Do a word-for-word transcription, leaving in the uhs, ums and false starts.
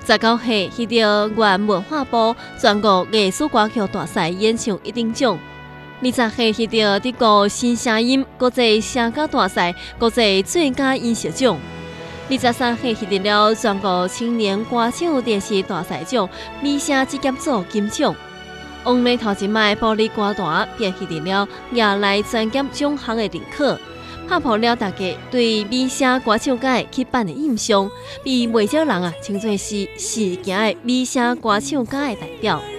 十九岁获得原文化部全国艺术歌曲大赛演唱一等奖。二十岁获得德国新声音国际声歌大赛国际最佳音色奖。二十三岁获得了全国青年歌唱电视大赛奖美声职业组金奖。王丽头一摆保利歌坛便获得了亚来专业奖项的认可，打破了大家对美声歌唱界刻板的印象，被不少人啊称作是世界的美声歌唱界的代表。